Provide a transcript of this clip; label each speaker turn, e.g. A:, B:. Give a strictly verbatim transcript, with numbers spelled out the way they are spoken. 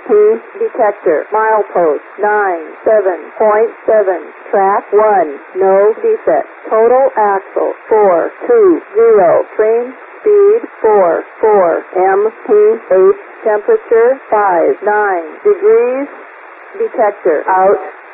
A: P detector. Milepost nine seven point seven. Track one. No defect. Total axle four two zero. Train speed four four. M P H temperature five nine degrees. Detector out.